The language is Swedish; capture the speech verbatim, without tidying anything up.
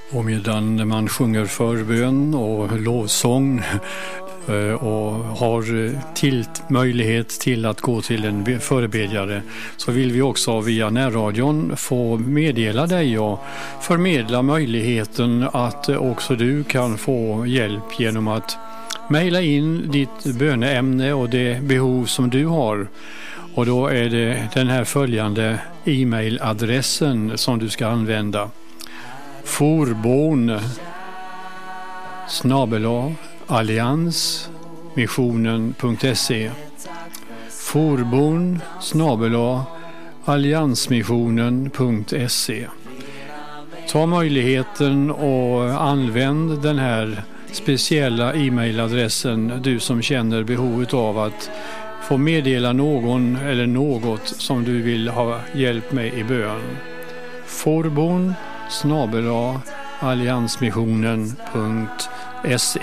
Och medan man sjunger förbön och lovsång och har till, möjlighet till att gå till en förebedjare, så vill vi också via närradion få meddela dig och förmedla möjligheten att också du kan få hjälp genom att mejla in ditt böneämne och det behov som du har. Och då är det den här följande e-mailadressen som du ska använda: forbön snabel-a alliansmissionen punkt se. forbön snabel-a alliansmissionen punkt se. Ta möjligheten och använd den här speciella e-mailadressen, du som känner behovet av att få meddela någon eller något som du vill ha hjälp med i bön. forbön snabel-a alliansmissionen punkt se.